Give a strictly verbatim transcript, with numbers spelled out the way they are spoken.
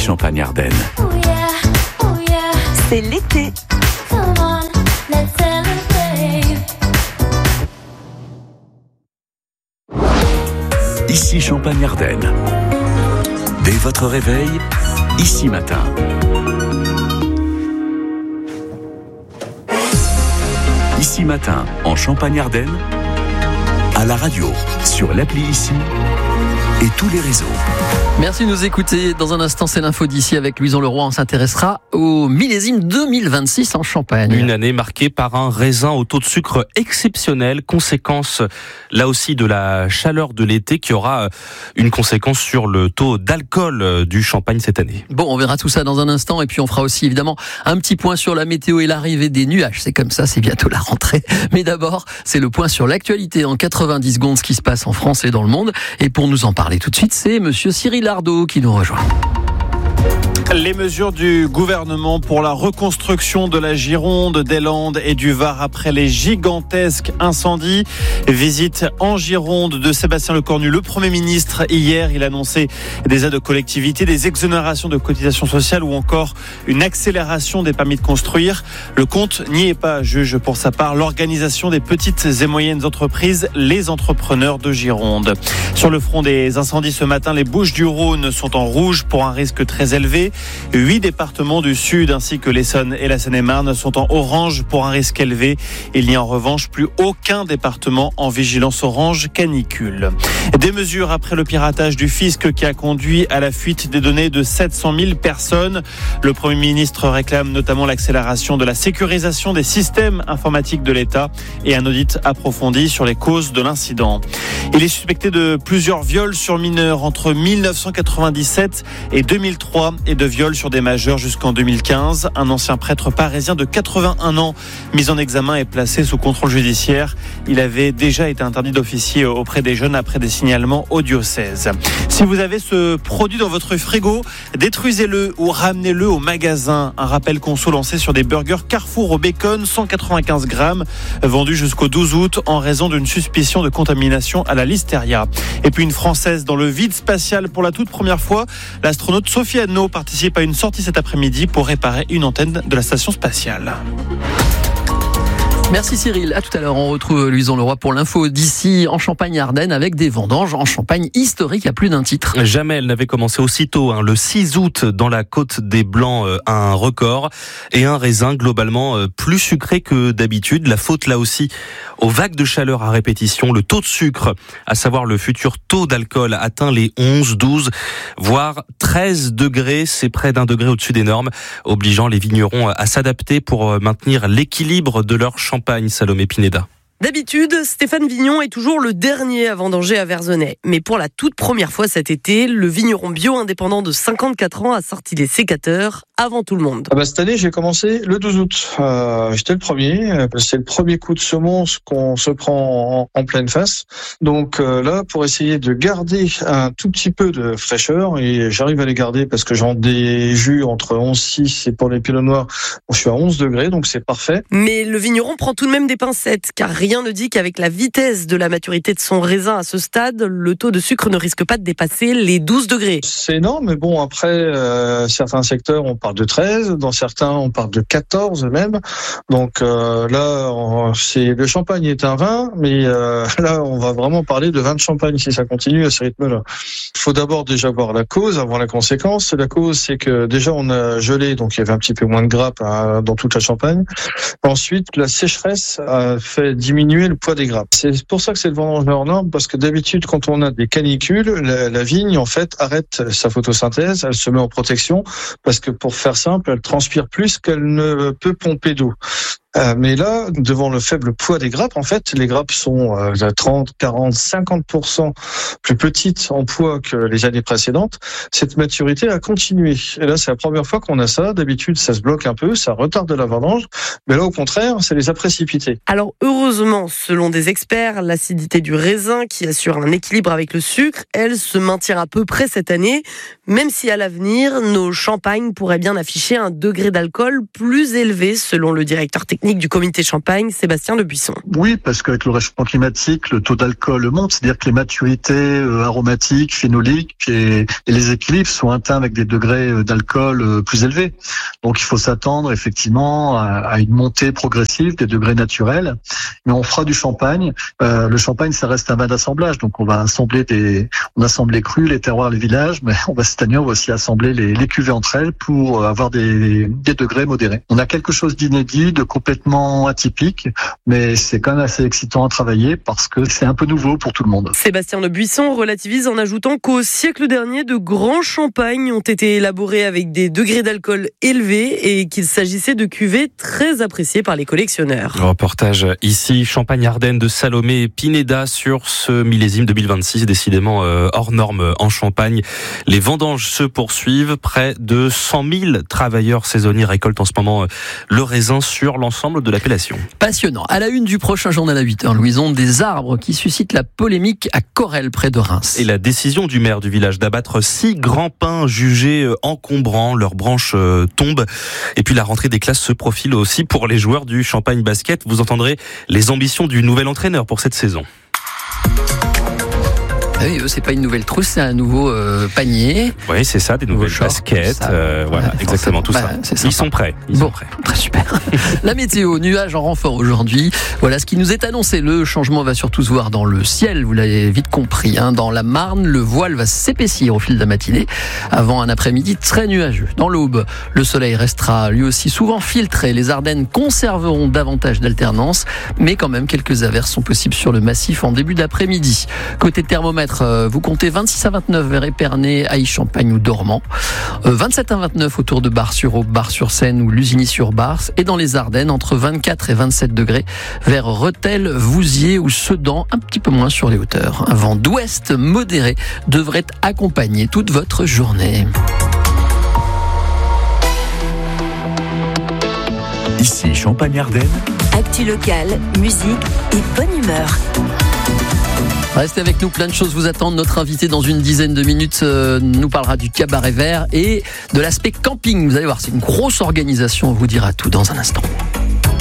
Champagne-Ardenne. Oh yeah, oh yeah. C'est l'été. Come on, let's celebrate. Ici Champagne-Ardenne. Dès votre réveil, ici matin. Ici matin, en Champagne-Ardenne, à la radio, sur l'appli Ici et tous les réseaux. Merci de nous écouter. Dans un instant, c'est l'info d'ici avec Louison Leroy. On s'intéressera au millésime deux mille vingt-six en Champagne. Une année marquée par un raisin au taux de sucre exceptionnel, conséquence là aussi de la chaleur de l'été qui aura une conséquence sur le taux d'alcool du champagne cette année. Bon, on verra tout ça dans un instant et puis on fera aussi évidemment un petit point sur la météo et l'arrivée des nuages. C'est comme ça, c'est bientôt la rentrée. Mais d'abord, c'est le point sur l'actualité en quatre-vingt-dix secondes, ce qui se passe en France et dans le monde. Et pour nous en parler tout de suite, c'est monsieur Cyril Ardo qui nous rejoint. Les mesures du gouvernement pour la reconstruction de la Gironde, des Landes et du Var après les gigantesques incendies. Visite en Gironde de Sébastien Lecornu, le Premier ministre. Hier, il a annoncé des aides aux collectivités, des exonérations de cotisations sociales ou encore une accélération des permis de construire. Le compte n'y est pas, juge pour sa part l'organisation des petites et moyennes entreprises, les entrepreneurs de Gironde. Sur le front des incendies ce matin, les Bouches-du-Rhône sont en rouge pour un risque très élevé. Huit départements du Sud ainsi que l'Essonne et la Seine-et-Marne sont en orange pour un risque élevé. Il n'y a en revanche plus aucun département en vigilance orange canicule. Des mesures après le piratage du fisc qui a conduit à la fuite des données de sept cent mille personnes. Le Premier ministre réclame notamment l'accélération de la sécurisation des systèmes informatiques de l'État et un audit approfondi sur les causes de l'incident. Il est suspecté de plusieurs viols sur mineurs entre mille neuf cent quatre-vingt-dix-sept et deux mille trois et de viols sur des majeurs jusqu'en deux mille quinze. Un ancien prêtre parisien de quatre-vingt-un ans mis en examen et placé sous contrôle judiciaire. Il avait déjà été interdit d'officier auprès des jeunes après des signalements au diocèse. Si vous avez ce produit dans votre frigo, détruisez-le ou ramenez-le au magasin. Un rappel conso lancé sur des burgers Carrefour au bacon, cent quatre-vingt-quinze grammes, vendus jusqu'au douze août en raison d'une suspicion de contamination à la listeria. Et puis une Française dans le vide spatial pour la toute première fois. L'astronaute Sophie Anneau participe à une sortie cet après-midi pour réparer une antenne de la station spatiale. Merci Cyril. À tout à l'heure, on retrouve Louison Leroy pour l'info d'ici en Champagne-Ardenne avec des vendanges en Champagne historique à plus d'un titre. Jamais elle n'avait commencé aussitôt. Hein. Le six août, dans la Côte des Blancs, euh, un record et un raisin globalement euh, plus sucré que d'habitude. La faute là aussi aux vagues de chaleur à répétition. Le taux de sucre, à savoir le futur taux d'alcool, atteint les onze, douze, voire treize degrés. C'est près d'un degré au-dessus des normes, obligeant les vignerons à s'adapter pour maintenir l'équilibre de leur champagne. Champagne, Salomé Pineda. D'habitude, Stéphane Vignon est toujours le dernier à vendanger à Verzenay. Mais pour la toute première fois cet été, le vigneron bio indépendant de cinquante-quatre ans a sorti les sécateurs avant tout le monde. Ah bah cette année, j'ai commencé le douze août. Euh, j'étais le premier. C'est le premier coup de semonce qu'on se prend en, en pleine face. Donc euh, là, pour essayer de garder un tout petit peu de fraîcheur, et j'arrive à les garder parce que j'ai des jus entre onze virgule six et pour les pinots noirs, je suis à onze degrés, donc c'est parfait. Mais le vigneron prend tout de même des pincettes, car rien ne dit qu'avec la vitesse de la maturité de son raisin à ce stade, le taux de sucre ne risque pas de dépasser les douze degrés. C'est énorme, mais bon, après, euh, certains secteurs, on parle de treize, dans certains, on parle de quatorze même. Donc euh, là, on, c'est, le champagne est un vin, mais euh, là, on va vraiment parler de vin de champagne si ça continue à ce rythme-là. Il faut d'abord déjà voir la cause avant la conséquence. La cause, c'est que déjà, on a gelé, donc il y avait un petit peu moins de grappes hein, dans toute la Champagne. Ensuite, la sécheresse a fait diminuer le poids des grappes. C'est pour ça que c'est le vendange hors norme, parce que d'habitude, quand on a des canicules, la, la vigne, en fait, arrête sa photosynthèse, elle se met en protection, parce que pour faire simple, elle transpire plus qu'elle ne peut pomper d'eau. Euh, mais là, devant le faible poids des grappes, en fait, les grappes sont euh, à trente, quarante, cinquante pour cent plus petites en poids que les années précédentes. Cette maturité a continué. Et là, c'est la première fois qu'on a ça. D'habitude, ça se bloque un peu, ça retarde la vendange. Mais là, au contraire, ça les a précipités. Alors, heureusement, selon des experts, l'acidité du raisin, qui assure un équilibre avec le sucre, elle se maintient à peu près cette année, même si à l'avenir, nos champagnes pourraient bien afficher un degré d'alcool plus élevé, selon le directeur technique technique du comité Champagne, Sébastien Le Buisson. Oui, parce qu'avec le réchauffement climatique, le taux d'alcool monte, c'est-à-dire que les maturités euh, aromatiques, phénoliques et, et les équilibres sont atteints avec des degrés d'alcool euh, plus élevés. Donc il faut s'attendre effectivement à, à une montée progressive des degrés naturels. Mais on fera du champagne. Euh, le champagne, ça reste un vin d'assemblage, donc on va assembler des, on assemble les crus, les terroirs, les villages, mais on va cette année on va aussi assembler les, les cuvées entre elles pour avoir des, des degrés modérés. On a quelque chose d'inédit, de complètement atypique, mais c'est quand même assez excitant à travailler parce que c'est un peu nouveau pour tout le monde. Sébastien Le Buisson relativise en ajoutant qu'au siècle dernier, de grands champagnes ont été élaborés avec des degrés d'alcool élevés et qu'il s'agissait de cuvées très appréciées par les collectionneurs. Reportage ici, Champagne-Ardenne de Salomé Pineda sur ce millésime deux mille vingt-six, décidément euh, hors norme en Champagne. Les vendanges se poursuivent. Près de cent mille travailleurs saisonniers récoltent en ce moment euh, le raisin sur l'ensemble de l'appellation. Passionnant. À la une du prochain journal à huit heures, Louison, des arbres qui suscitent la polémique à Corel, près de Reims. Et la décision du maire du village d'abattre six grands pins jugés encombrants, leurs branches euh, tombent. Et puis la rentrée des classes se profile aussi pour les joueurs du Champagne Basket. Vous entendrez les ambitions du nouvel entraîneur pour cette saison. Ah oui, eux, c'est pas une nouvelle trousse, c'est un nouveau euh, panier. Oui, c'est ça, des nouvelles baskets. Euh, voilà, ouais, exactement, tout bah, ça. Ils sont prêts. Ils bon, sont prêts. très super. La météo, nuages en renfort aujourd'hui. Voilà ce qui nous est annoncé. Le changement va surtout se voir dans le ciel, vous l'avez vite compris. Hein. Dans la Marne, le voile va s'épaissir au fil de la matinée, avant un après-midi très nuageux. Dans l'Aube, le soleil restera lui aussi souvent filtré. Les Ardennes conserveront davantage d'alternance, mais quand même quelques averses sont possibles sur le massif en début d'après-midi. Côté thermomètre, vous comptez vingt-six à vingt-neuf vers Épernay, Aix-Champagne ou Dormans, vingt-sept à vingt-neuf autour de Bar-sur-Aube, Bar-sur-Seine ou Lusigny-sur-Barse, et dans les Ardennes entre vingt-quatre et vingt-sept degrés vers Rethel, Vouziers ou Sedan, un petit peu moins sur les hauteurs. Un vent d'ouest modéré devrait accompagner toute votre journée. Ici Champagne-Ardenne. Actu locale, musique et bonne humeur. Restez avec nous, plein de choses vous attendent. Notre invité dans une dizaine de minutes euh, nous parlera du cabaret vert et de l'aspect camping. Vous allez voir, c'est une grosse organisation, on vous dira tout dans un instant.